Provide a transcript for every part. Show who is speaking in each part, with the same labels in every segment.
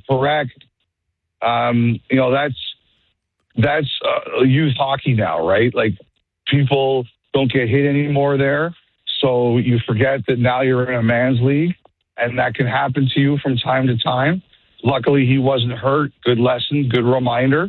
Speaker 1: correct. That's youth hockey now, right? Like, people don't get hit anymore there. So you forget that now you're in a man's league, and that can happen to you from time to time. Luckily, he wasn't hurt. Good lesson, good reminder.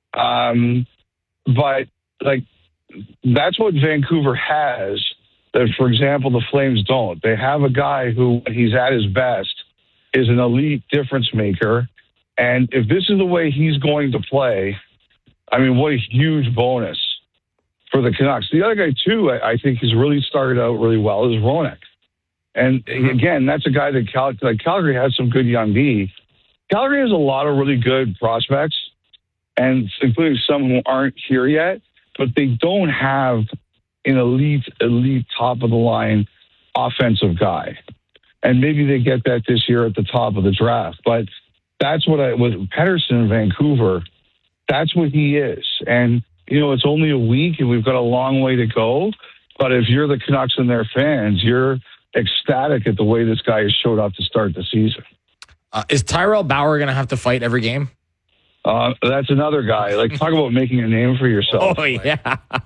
Speaker 1: But, like, that's what Vancouver has that, for example, the Flames don't. They have a guy who, when he's at his best, is an elite difference maker. And if this is the way he's going to play, I mean, what a huge bonus for the Canucks. The other guy, too, I think has really started out really well, is Roenick. And, again, that's a guy that Calgary has some good young D. Calgary has a lot of really good prospects, and including some who aren't here yet, but they don't have an elite top-of-the-line offensive guy. And maybe they get that this year at the top of the draft. But that's what with Pettersson in Vancouver, that's what he is. And, it's only a week, and we've got a long way to go. But if you're the Canucks and their fans, you're ecstatic at the way this guy has showed up to start the season.
Speaker 2: Is Tyrell Bauer going to have to fight every game?
Speaker 1: That's another guy. Like, talk about making a name for yourself.
Speaker 2: Oh, yeah.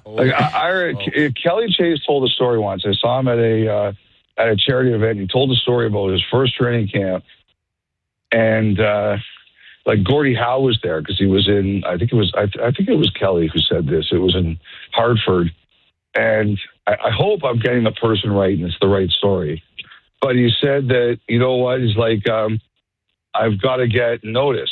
Speaker 1: Kelly Chase told a story once. I saw him at a charity event. He told a story about his first training camp. And, Gordie Howe was there because he was in, I think it was Kelly who said this. It was in Hartford. And I hope I'm getting the person right and it's the right story. But he said that, you know what, he's like, I've got to get noticed.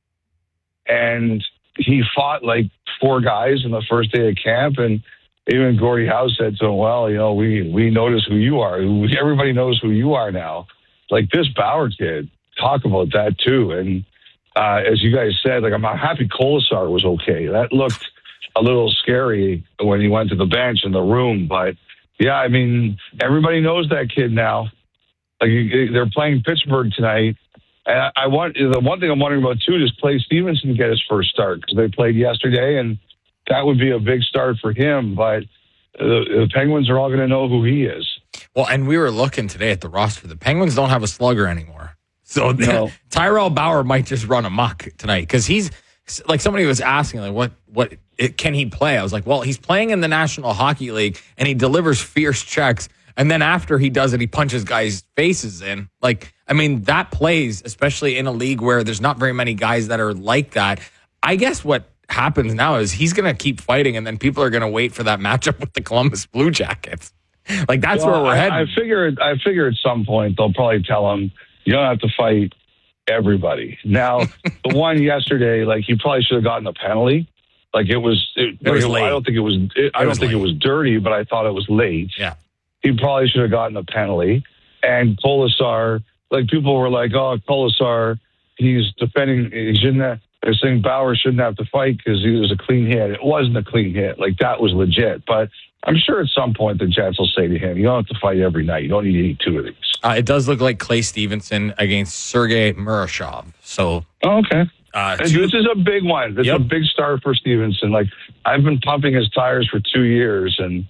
Speaker 1: And he fought like 4 guys in the first day of camp. And even Gordie Howe said to him, well, we notice who you are. Everybody knows who you are now. Like, this Bauer kid, talk about that too. And as you guys said, like, I'm happy Kolesar was okay. That looked a little scary when he went to the bench in the room. But, yeah, I mean, everybody knows that kid now. Like, they're playing Pittsburgh tonight. And the one thing I'm wondering about, too, is Clay Stevenson get his first start because they played yesterday, and that would be a big start for him. But the Penguins are all going to know who he is.
Speaker 2: Well, and we were looking today at the roster. The Penguins don't have a slugger anymore. So no. Tyrell Bauer might just run amok tonight because he's like, somebody was asking, like, what can he play? I was like, well, he's playing in the National Hockey League and he delivers fierce checks. And then after he does it, he punches guys' faces in. Like, I mean, that plays, especially in a league where there's not very many guys that are like that. I guess what happens now is he's going to keep fighting, and then people are going to wait for that matchup with the Columbus Blue Jackets. Like, that's where we're heading.
Speaker 1: I figure at some point they'll probably tell him, you don't have to fight everybody. Now, the one yesterday, like, he probably should have gotten a penalty. Like, it was late. I don't think it was dirty, but I thought it was late.
Speaker 2: Yeah.
Speaker 1: He probably should have gotten a penalty. And Kolesar, like, people were like, oh, Kolesar, he's defending, they're saying Bauer shouldn't have to fight because he was a clean hit. It wasn't a clean hit. Like, that was legit. But I'm sure at some point the Jets will say to him, you don't have to fight every night. You don't need to eat 2 of these.
Speaker 2: It does look like Clay Stevenson against Sergei Murashov. So,
Speaker 1: okay. This is a big one. It's a big start for Stevenson. Like, I've been pumping his tires for 2 years, and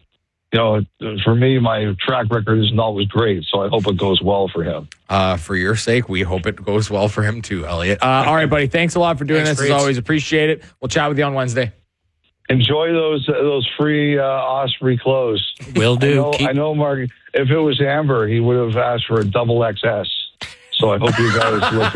Speaker 1: for me, my track record isn't always great, so I hope it goes well for him.
Speaker 2: For your sake, we hope it goes well for him too, Elliot. All right, buddy. Thanks a lot for doing this. As always, appreciate it. We'll chat with you on Wednesday.
Speaker 1: Enjoy those free Osprey clothes.
Speaker 2: Will do.
Speaker 1: I know, Mark. If it was Amber, he would have asked for a double XS. So I hope you guys look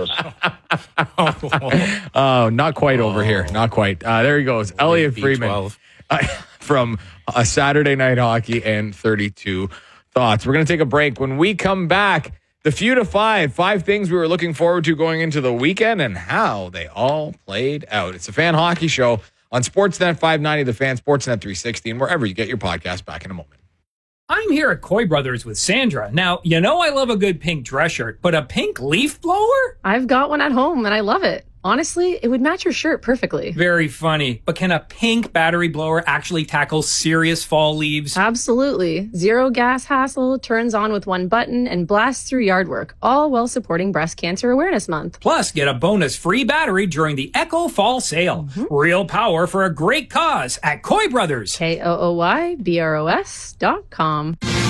Speaker 1: good in those.
Speaker 2: Oh, not quite over here. Not quite. There he goes. Elliot Friedman from Saturday Night Hockey and 32 Thoughts. We're going to take a break. When we come back, the Feud of 5 things we were looking forward to going into the weekend and how they all played out. It's a Fan Hockey Show on Sportsnet 590, The Fan, Sportsnet 360, and wherever you get your podcast. Back in a moment.
Speaker 3: I'm here at Coy Brothers with Sandra. Now, I love a good pink dress shirt, but a pink leaf blower?
Speaker 4: I've got one at home, and I love it. Honestly, it would match your shirt perfectly.
Speaker 3: Very funny. But can a pink battery blower actually tackle serious fall leaves?
Speaker 4: Absolutely. Zero gas hassle, turns on with one button, and blasts through yard work, all while supporting Breast Cancer Awareness Month.
Speaker 3: Plus, get a bonus free battery during the Echo Fall Sale. Mm-hmm. Real power for a great cause at Coy Brothers.
Speaker 4: KOOYBROS.com.